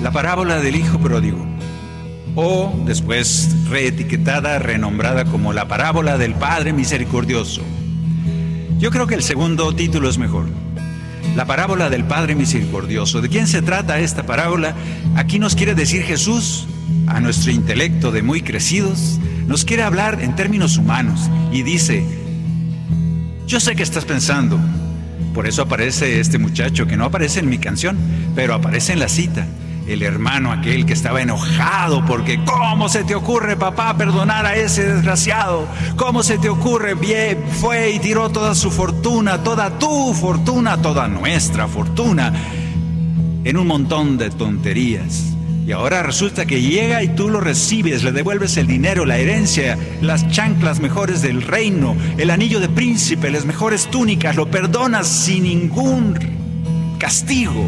la parábola del hijo pródigo, o después reetiquetada, renombrada como la parábola del Padre Misericordioso. Yo creo que el segundo título es mejor. La parábola del Padre Misericordioso. ¿De quién se trata esta parábola? Aquí nos quiere decir Jesús, a nuestro intelecto de muy crecidos, nos quiere hablar en términos humanos y dice: yo sé que estás pensando. Por eso aparece este muchacho que no aparece en mi canción, pero aparece en la cita. El hermano aquel que estaba enojado porque ¿cómo se te ocurre, papá, perdonar a ese desgraciado? ¿Cómo se te ocurre? Bien, fue y tiró toda su fortuna, toda tu fortuna, toda nuestra fortuna en un montón de tonterías. Y ahora resulta que llega y tú lo recibes, le devuelves el dinero, la herencia, las chanclas mejores del reino, el anillo de príncipe, las mejores túnicas, lo perdonas sin ningún castigo.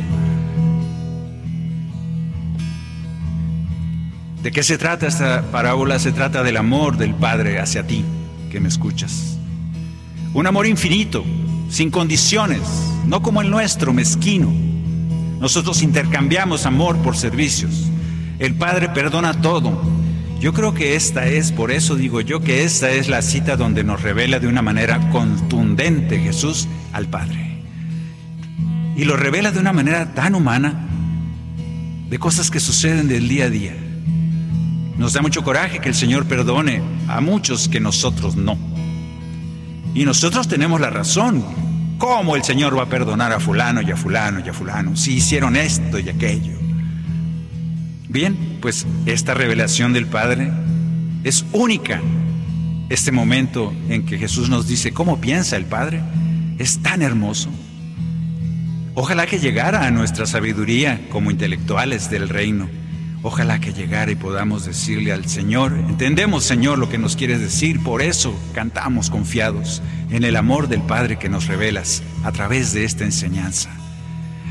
¿De qué se trata esta parábola? Se trata del amor del Padre hacia ti, que me escuchas. Un amor infinito, sin condiciones, no como el nuestro, mezquino. Nosotros intercambiamos amor por servicios. El Padre perdona todo. Yo creo que por eso digo yo que esta es la cita donde nos revela de una manera contundente Jesús al Padre. Y lo revela de una manera tan humana, de cosas que suceden del día a día. Nos da mucho coraje que el Señor perdone a muchos que nosotros no. Y nosotros tenemos la razón. ¿Cómo el Señor va a perdonar a fulano y a fulano y a fulano si hicieron esto y aquello? Bien, pues esta revelación del Padre es única. Este momento en que Jesús nos dice cómo piensa el Padre es tan hermoso. Ojalá que llegara a nuestra sabiduría como intelectuales del reino. Ojalá que llegara y podamos decirle al Señor: entendemos, Señor, lo que nos quieres decir, por eso cantamos confiados en el amor del Padre que nos revelas a través de esta enseñanza.